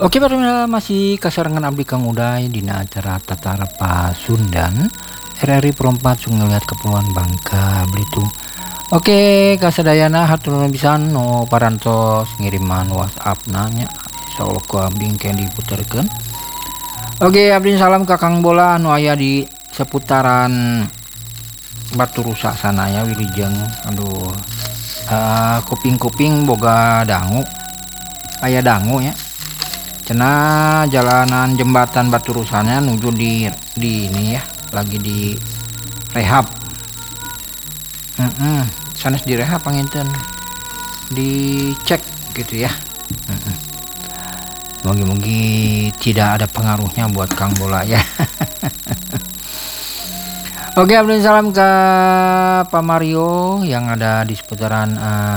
Oke, Permila masih kasarangan abdi Kang Uday dina acara Tatara Pasundan RRI Perempat Sungai Liat Kepulauan Bangka Belitung. Oke, kasadayana hatur nuhun pisan no parantos ngiriman WhatsApp nanya. Insyaallah ku abdi engke diputerkeun. Oke, abdi salam ka Kang Bola anu aya di seputaran Batu Rusak sana ya Wilujeng. Aduh. Kuping-kuping boga dangu. Aya dangu ya. Cenah jalanan jembatan Batu Rusaknya nuju di ini ya, lagi di rehab. Sanes di rehab panginten. Dicek gitu ya. Mugi-mugi tidak ada pengaruhnya buat Kang Bola ya. Oke, abdi salam ke Pak Mario yang ada di seputaran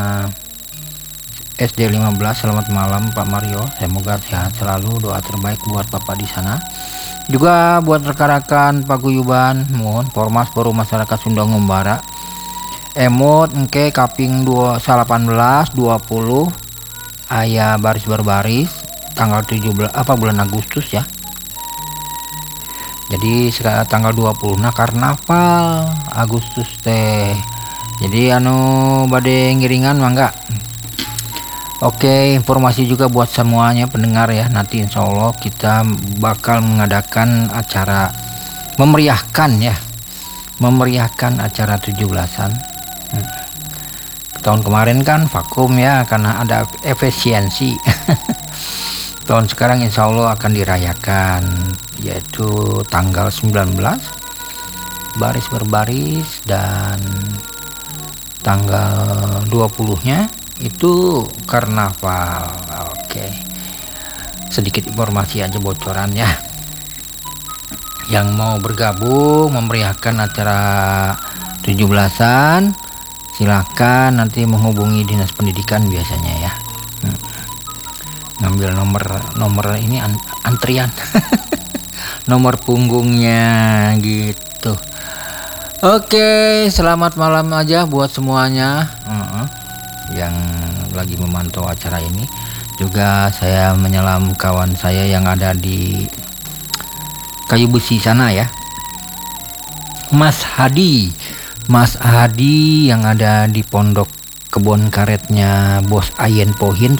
SD 15. Selamat malam Pak Mario. Semoga sehat selalu. Doa terbaik buat Bapak di sana. Juga buat rekan-rekan paguyuban mohon Formas Forum Masyarakat Sunda Ngumbara. Emot engke kaping 18 20 aya baris berbaris tanggal 17 bulan Agustus ya. Jadi tanggal 20 nah karnaval Agustus teh. Jadi bade ngiringan mangga. Oke, informasi juga buat semuanya pendengar ya. Nanti insya Allah kita bakal mengadakan acara memeriahkan acara 17-an. Tahun kemarin kan vakum ya karena ada efisiensi. Tahun sekarang insya Allah akan dirayakan, yaitu tanggal 19 baris berbaris dan tanggal 20-nya itu karnaval. Oke. Sedikit informasi aja bocoran ya. Yang mau bergabung memeriahkan acara 17-an silakan nanti menghubungi Dinas Pendidikan biasanya ya. Ngambil nomor ini antrian. Nomor punggungnya gitu. Oke, selamat malam aja buat semuanya. Yang lagi memantau acara ini. Juga saya menyelam kawan saya yang ada di Kayu Besi sana ya, Mas Hadi yang ada di Pondok Kebon Karetnya Bos Ayen Pohin.